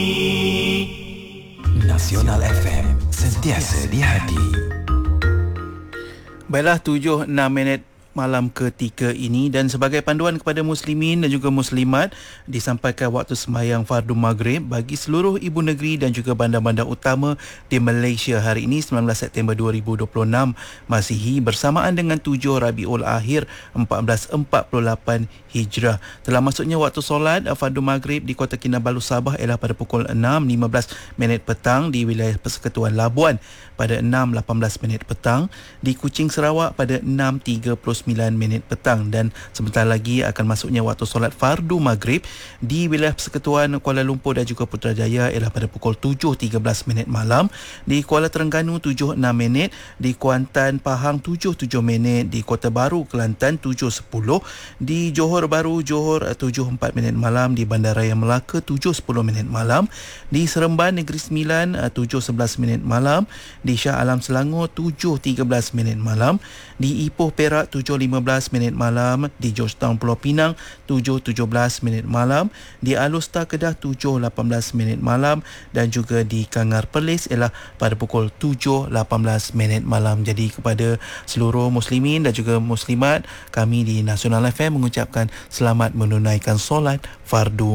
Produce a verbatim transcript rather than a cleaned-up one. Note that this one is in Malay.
Nasional F M, sentiasa di hati. Baiklah, tujuh enam minit malam ketika ini, dan sebagai panduan kepada muslimin dan juga muslimat, disampaikan waktu sembahyang fardu maghrib bagi seluruh ibu negeri dan juga bandar-bandar utama di Malaysia hari ini sembilan belas September dua ribu dua puluh enam Masihi bersamaan dengan tujuh Rabiul Akhir empat belas empat puluh lapan Hijrah. Telah masuknya waktu solat fardu maghrib di Kota Kinabalu Sabah ialah pada pukul enam lima belas minit petang di wilayah Persekutuan Labuan, pada enam lapan belas minit petang di Kuching Sarawak, pada enam tiga puluh sembilan minit petang, dan sebentar lagi akan masuknya waktu solat fardu maghrib di wilayah Persekutuan Kuala Lumpur dan juga Putrajaya ialah pada pukul tujuh tiga belas minit malam, di Kuala Terengganu tujuh enam minit, di Kuantan Pahang tujuh tujuh minit, di Kota Baru Kelantan tujuh sepuluh, di Johor Baru Johor tujuh empat minit malam, di Bandaraya Melaka tujuh sepuluh minit malam, di Seremban Negeri Sembilan tujuh sebelas minit malam, di Shah Alam Selangor tujuh tiga belas minit malam, di Ipoh Perak tujuh lima belas minit malam, di Georgetown Pulau Pinang tujuh tujuh belas minit malam, di Alustar Kedah tujuh lapan belas minit malam, dan juga di Kangar Perlis ialah pada pukul tujuh lapan belas minit malam. Jadi kepada seluruh muslimin dan juga muslimat, kami di Nasional F M mengucapkan selamat menunaikan solat fardu